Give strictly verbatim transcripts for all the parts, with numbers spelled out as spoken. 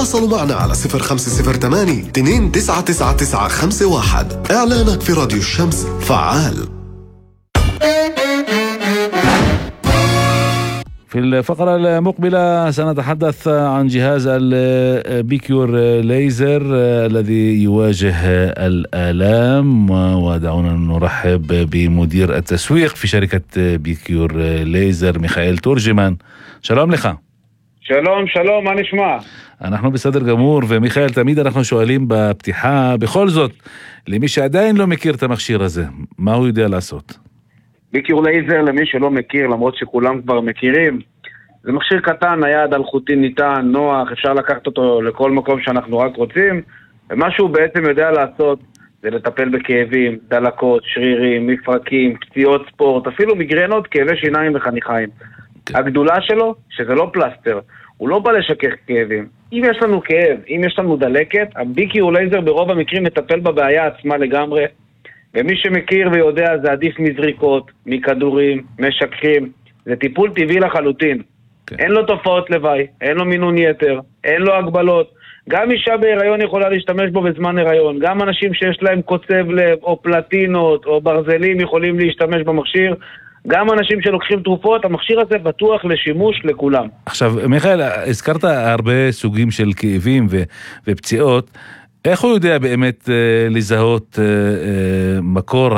تواصلوا معنا على صفر خمسة صفر ثمانية اثنين تسعة تسعة تسعة خمسة واحد. إعلانك في راديو الشمس فعال. في الفقرة المقبلة سنتحدث عن جهاز البيكيور ليزر الذي يواجه الآلام، ودعونا نرحب بمدير التسويق في شركة بيكيور ليزر ميخائيل تورجمان. שלום לך. שלום, שלום, מה נשמע? אנחנו בסדר גמור, ומיכאל, תמיד אנחנו שואלים בפתיחה, בכל זאת, למי שעדיין לא מכיר את המכשיר הזה, מה הוא יודע לעשות? ביקיור לייזר, למי שלא מכיר, למרות שכולם כבר מכירים, זה מכשיר קטן, היד אלחוטי ניתן, נוח, אפשר לקחת אותו לכל מקום שאנחנו רק רוצים, ומה שהוא בעצם יודע לעשות, זה לטפל בכאבים, דלקות, שרירים, מפרקים, פציעות ספורט, אפילו מגרנות, כאבי שיניים וחניכיים. הגדולה שלו, שזה לא פלסטר, הוא לא בא לשכך כאבים. אם יש לנו כאב, אם יש לנו דלקת, הביקיור לייזר ברוב המקרים מטפל בבעיה עצמה לגמרי, ומי שמכיר ויודע זה עדיף מזריקות, מכדורים, משככים, זה טיפול טבעי לחלוטין. Okay. אין לו תופעות לוואי, אין לו מינון יתר, אין לו הגבלות. גם אישה בהיריון יכולה להשתמש בו בזמן הריון, גם אנשים שיש להם קוצב לב או פלטינות או ברזלים יכולים להשתמש במכשיר, גם אנשים שלוקחים תרופות, המכשיר הזה בטוח לשימוש לכולם. עכשיו, מיכאל, הזכרת הרבה סוגים של כאבים ו- ופציעות, איך הוא יודע באמת אה, לזהות אה, אה, מקור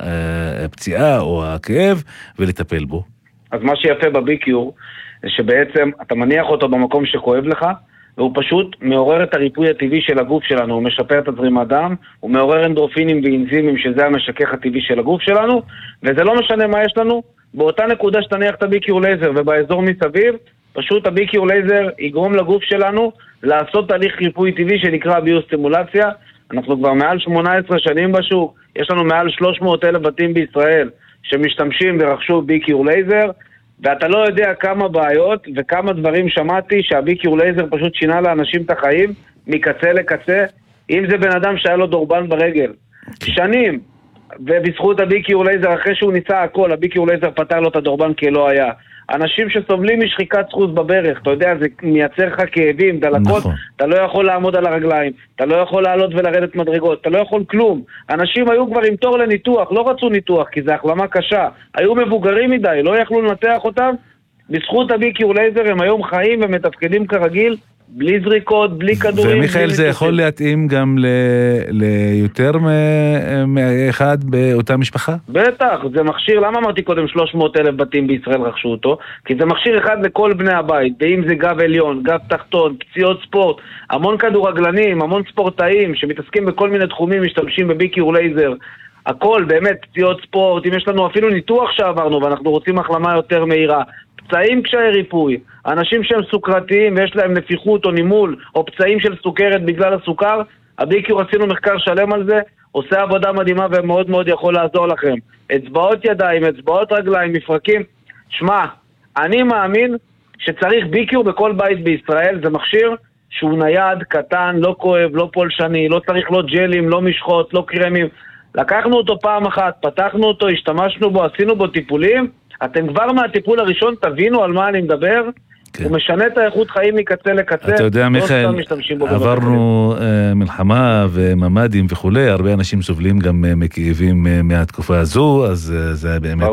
הפציעה או הכאב ולטפל בו? אז מה שיפה בביקיור, זה שבעצם אתה מניח אותו במקום שכואב לך, והוא פשוט מעורר את הריפוי הטבעי של הגוף שלנו, הוא משפר את הזרימת דם, הוא מעורר אנדורפינים ואנזימים, שזה המשכך הטבעי של הגוף שלנו, וזה לא משנה מה יש לנו, באותה נקודה שתניח את הביקיור לייזר ובאזור מסביב, פשוט הביקיור לייזר יגרום לגוף שלנו לעשות תהליך ריפוי טבעי שנקרא ביוסטימולציה. אנחנו כבר מעל שמונה עשרה שנים בשוק, יש לנו מעל שלוש מאות אלף בתים בישראל שמשתמשים ורכשו ביקיור לייזר, ואתה לא יודע כמה בעיות וכמה דברים שמעתי שהביקיור לייזר פשוט שינה לאנשים את החיים מקצה לקצה. אם זה בן אדם שהיה לו דורבן ברגל שנים, ובזכות הביקיור לייזר אחרי שהוא ניסה הכל, הביקיור לייזר פתר לו את הדורבן כי לא היה. אנשים שסובלים משחיקת סחוס בברך, אתה יודע, זה מייצר לך כאבים, דלקות, נכון. אתה לא יכול לעמוד על הרגליים, אתה לא יכול לעלות ולרדת מדרגות, אתה לא יכול כלום. אנשים היו כבר עם תור לניתוח, לא רצו ניתוח כי זה החלמה קשה, היו מבוגרים מדי, לא יכלו לנתח אותם. בזכות הביקיור לייזר הם היום חיים ומתפקדים כרגיל, בלי זריקות, בלי כדורים. ומיכאל, זה יכול להתאים גם ליותר מאחד באותה משפחה? בטח, זה מכשיר, למה אמרתי קודם שלוש מאות אלף בתים בישראל רכשו אותו? כי זה מכשיר אחד לכל בני הבית, ואם זה גב עליון, גב תחתון, פציעות ספורט, המון כדורגלנים, המון ספורטאים שמתעסקים בכל מיני תחומים, משתמשים בביקיור לייזר, הכל באמת, פציעות ספורט, אם יש לנו אפילו ניתוח שעברנו ואנחנו רוצים החלמה יותר מהירה, פצעים קשיי ריפוי, אנשים שהם סוכרתיים ויש להם נפיחות או נימול או פצעים של סוכרת בגלל הסוכר, הביקיור עשינו מחקר שלם על זה, עושה עבודה מדהימה ומאוד מאוד יכול לעזור לכם. אצבעות ידיים, אצבעות רגליים, מפרקים. שמע, אני מאמין שצריך ביקיור בכל בית בישראל, זה מכשיר שהוא נייד, קטן, לא כואב, לא פולשני, לא צריך לא ג'לים, לא משחות, לא קרמים. לקחנו אותו פעם אחת, פתחנו אותו, השתמשנו בו, עשינו בו טיפולים, אתם כבר מהטיפול הראשון תבינו על מה אני מדבר, כן. הוא משנה את האיכות חיים מקצה לקצה. אתה יודע, מיכאל, עברנו uh, מלחמה וממדים וכו', הרבה אנשים סובלים גם uh, מכאבים uh, מהתקופה הזו, אז uh, זה באמת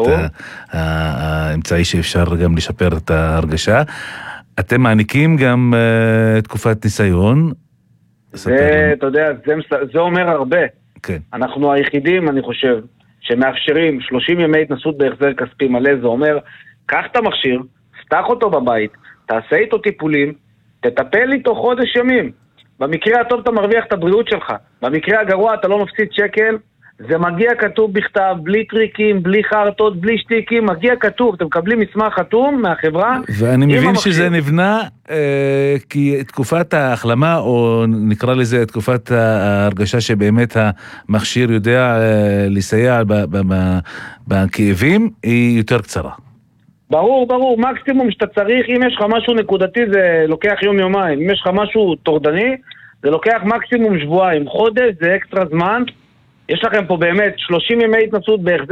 האמצעי שאפשר גם לשפר את ההרגשה. אתם מעניקים גם uh, תקופת ניסיון. זה, אתה יודע, זה, זה אומר הרבה. כן. אנחנו היחידים, אני חושב, שמאפשרים שלושים ימי התנסות בהחזר כספי מלא. זה אומר, קח את המכשיר, פתח אותו בבית, תעשה איתו טיפולים, תטפל איתו חודש ימים. במקרה הטוב אתה מרוויח את הבריאות שלך, במקרה הגרוע אתה לא מפסיד שקל, זה מגיע כתוב בכתב, בלי טריקים, בלי חרטות, בלי שטיקים, מגיע כתוב, אתם מקבלים מסמך חתום מהחברה. ואני מבין המכשיר. שזה נבנה אה, כי תקופת ההחלמה, או נקרא לזה תקופת ההרגשה שבאמת המכשיר יודע אה, לסייע בכאבים, היא יותר קצרה. ברור, ברור, מקסימום שאתה צריך, אם יש לך משהו נקודתי זה לוקח יום יומיים, אם יש לך משהו תורדני, זה לוקח מקסימום שבועיים, חודש זה אקסטרה זמן. יש לכם פה באמת שלושים ימי התנסות בהחזר